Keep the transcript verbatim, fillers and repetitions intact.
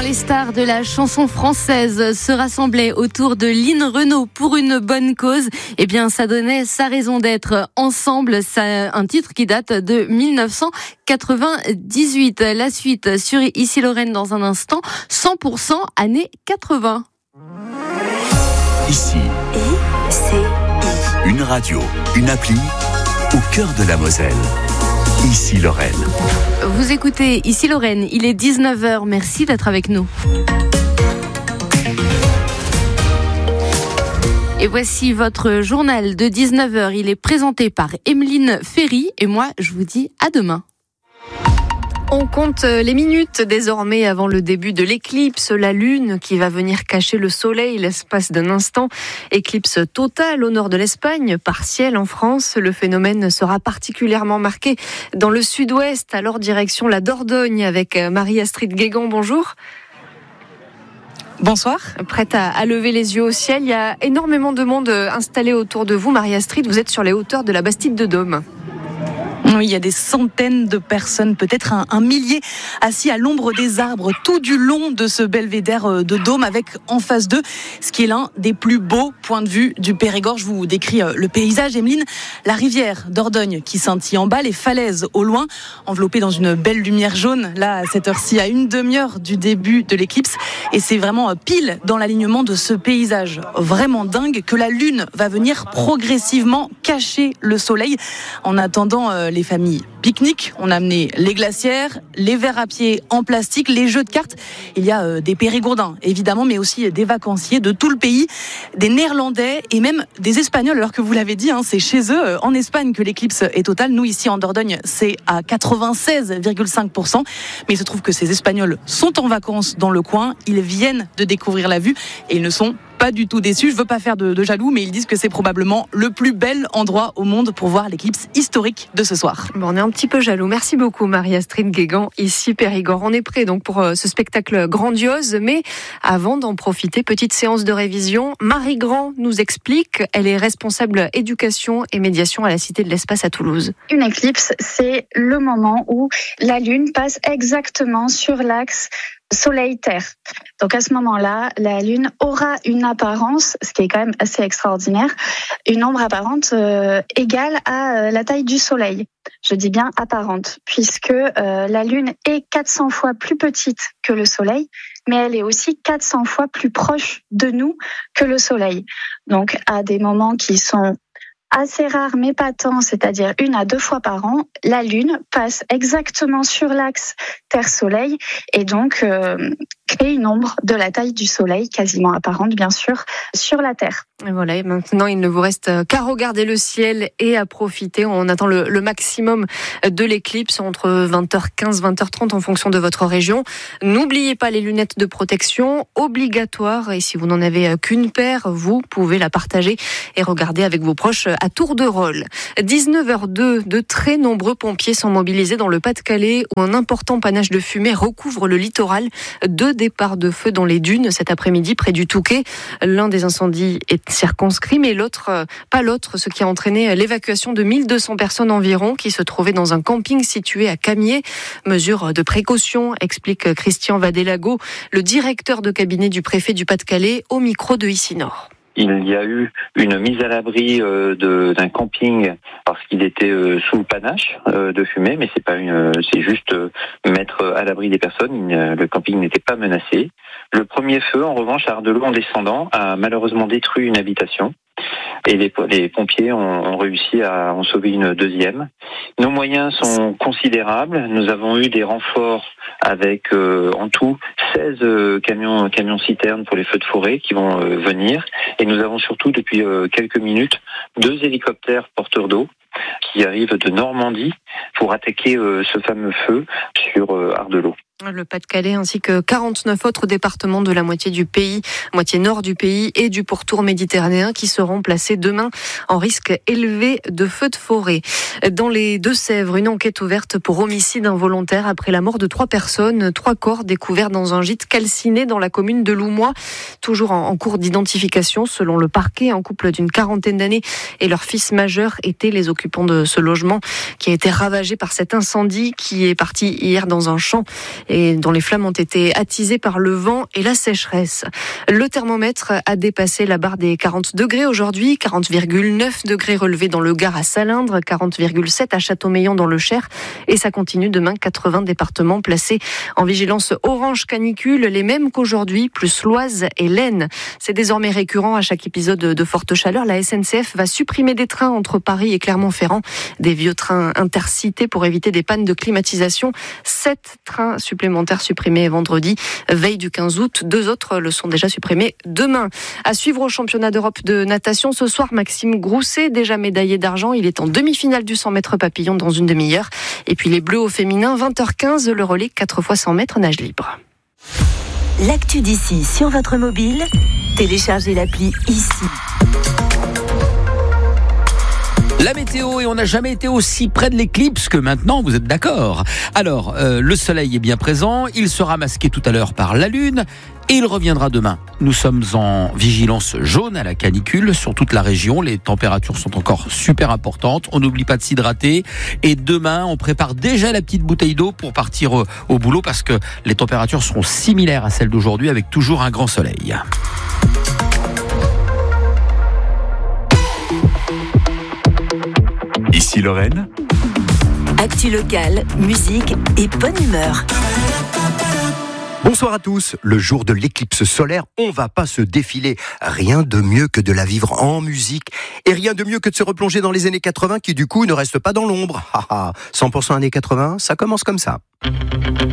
les stars de la chanson française se rassemblaient autour de Lynn Renaud pour une bonne cause, eh bien ça donnait sa raison d'être. Ensemble, ça, un titre qui date de mille neuf cent quatre-vingt-dix-huit. La suite sur Ici Lorraine dans un instant, cent pour cent années quatre-vingts. Ici, I C I. Une radio, une appli au cœur de la Moselle. Ici Lorraine. Vous écoutez Ici Lorraine, il est dix-neuf heures, merci d'être avec nous. Et voici votre journal de dix-neuf heures, il est présenté par Emeline Ferry et moi je vous dis à demain. On compte les minutes désormais avant le début de l'éclipse, la lune qui va venir cacher le soleil l'espace d'un instant. Éclipse totale au nord de l'Espagne, partielle en France. Le phénomène sera particulièrement marqué dans le sud-ouest, alors direction la Dordogne avec Marie-Astrid Guégan. Bonjour. Bonsoir. Prête à, à lever les yeux au ciel, il y a énormément de monde installé autour de vous. Marie-Astrid, vous êtes sur les hauteurs de la Bastide de Dôme. Oui, il y a des centaines de personnes, peut-être un, un millier, assis à l'ombre des arbres tout du long de ce belvédère de Dôme, avec en face d'eux ce qui est l'un des plus beaux points de vue du Périgord. Je vous décris le paysage, Emeline. La rivière Dordogne qui scintille en bas, les falaises au loin, enveloppées dans une belle lumière jaune, là à cette heure-ci, à une demi-heure du début de l'éclipse. Et c'est vraiment pile dans l'alignement de ce paysage vraiment dingue que la lune va venir progressivement cacher le soleil. En attendant, les familles pique-nique, on a amené les glacières, les verres à pied en plastique, les jeux de cartes. Il y a euh, des Périgourdins, évidemment, mais aussi des vacanciers de tout le pays, des Néerlandais et même des Espagnols. Alors que vous l'avez dit, hein, c'est chez eux, euh, en Espagne, que l'éclipse est totale. Nous, ici, en Dordogne, c'est à quatre-vingt-seize virgule cinq pour cent. Mais il se trouve que ces Espagnols sont en vacances dans le coin. Ils viennent de découvrir la vue et ils ne sont pas du tout déçus. Je veux pas faire de, de jaloux, mais ils disent que c'est probablement le plus bel endroit au monde pour voir l'éclipse historique de ce soir. Bon, on est un petit peu jaloux. Merci beaucoup Marie-Astrid Guégan, ici Périgord. On est prêt donc pour ce spectacle grandiose, mais avant d'en profiter, petite séance de révision. Marie Grand nous explique, elle est responsable éducation et médiation à la Cité de l'Espace à Toulouse. Une éclipse, c'est le moment où la Lune passe exactement sur l'axe Soleil-Terre. Donc à ce moment-là, la Lune aura une apparence, ce qui est quand même assez extraordinaire, une ombre apparente euh, égale à euh, la taille du Soleil. Je dis bien apparente, puisque euh, la Lune est quatre cents fois plus petite que le Soleil, mais elle est aussi quatre cents fois plus proche de nous que le Soleil. Donc à des moments qui sont assez rare mais patent, c'est-à-dire une à deux fois par an, la Lune passe exactement sur l'axe Terre-Soleil et donc euh, crée une ombre de la taille du Soleil, quasiment apparente bien sûr, sur la Terre. Et voilà, et maintenant il ne vous reste qu'à regarder le ciel et à profiter. On attend le, le maximum de l'éclipse entre vingt heures quinze, vingt heures trente en fonction de votre région. N'oubliez pas les lunettes de protection, obligatoires, et si vous n'en avez qu'une paire, vous pouvez la partager et regarder avec vos proches à tour de rôle. dix-neuf heures deux, de très nombreux pompiers sont mobilisés dans le Pas-de-Calais où un important panache de fumée recouvre le littoral. Deux départs de feu dans les dunes cet après-midi près du Touquet. L'un des incendies est circonscrit, mais l'autre, pas l'autre, ce qui a entraîné l'évacuation de mille deux cents personnes environ qui se trouvaient dans un camping situé à Camiers. Mesure de précaution, explique Christian Vadelago, le directeur de cabinet du préfet du Pas-de-Calais, au micro de Ici Nord. Il y a eu une mise à l'abri euh, de, d'un camping parce qu'il était euh, sous le panache euh, de fumée, mais c'est pas une, c'est juste euh, mettre à l'abri des personnes. Il, le camping n'était pas menacé. Le premier feu, en revanche, à Ardelot, en descendant, a malheureusement détruit une habitation. Et les, les pompiers ont, ont réussi à en sauver une deuxième. Nos moyens sont considérables. Nous avons eu des renforts avec euh, en tout seize euh, camions, camions citernes pour les feux de forêt qui vont euh, venir. Et nous avons surtout depuis euh, quelques minutes deux hélicoptères porteurs d'eau qui arrivent de Normandie pour attaquer euh, ce fameux feu sur euh, Ardelot. Le Pas-de-Calais ainsi que quarante-neuf autres départements de la moitié du pays, moitié nord du pays et du pourtour méditerranéen qui seront placés demain en risque élevé de feux de forêt. Dans les Deux-Sèvres, une enquête ouverte pour homicide involontaire après la mort de trois personnes, trois corps découverts dans un gîte calciné dans la commune de Loumois, toujours en cours d'identification selon le parquet. Un couple d'une quarantaine d'années et leur fils majeur étaient les occupants de ce logement qui a été ravagé par cet incendie qui est parti hier dans un champ. Et et dont les flammes ont été attisées par le vent et la sécheresse. Le thermomètre a dépassé la barre des quarante degrés aujourd'hui, quarante virgule neuf degrés relevés dans le Gard à Salindre, quarante virgule sept à Châteaumeillan dans le Cher, et ça continue demain, quatre-vingts départements placés en vigilance orange canicule, les mêmes qu'aujourd'hui, plus l'Oise et l'Aisne. C'est désormais récurrent à chaque épisode de forte chaleur. La S N C F va supprimer des trains entre Paris et Clermont-Ferrand, des vieux trains intercités pour éviter des pannes de climatisation. Sept trains supplémentaires supprimés vendredi, veille du quinze août. Deux autres le sont déjà supprimés demain. À suivre au championnat d'Europe de natation ce soir, Maxime Grousset, déjà médaillé d'argent. Il est en demi-finale du cent mètres papillon dans une demi-heure. Et puis les Bleus au féminin, vingt heures quinze, le relais quatre fois cent mètres nage libre. L'actu d'ici sur votre mobile, téléchargez l'appli ici. La météo, et on n'a jamais été aussi près de l'éclipse que maintenant, vous êtes d'accord? Alors, euh, le soleil est bien présent, il sera masqué tout à l'heure par la lune, et il reviendra demain. Nous sommes en vigilance jaune à la canicule sur toute la région, les températures sont encore super importantes, on n'oublie pas de s'hydrater, et demain, on prépare déjà la petite bouteille d'eau pour partir au, au boulot, parce que les températures seront similaires à celles d'aujourd'hui, avec toujours un grand soleil. Ici Lorraine. Actu locale, musique et bonne humeur. Bonsoir à tous. Le jour de l'éclipse solaire, on va pas se défiler. Rien de mieux que de la vivre en musique. Et rien de mieux que de se replonger dans les années quatre-vingts qui du coup ne restent pas dans l'ombre. cent pour cent années quatre-vingts, ça commence comme ça.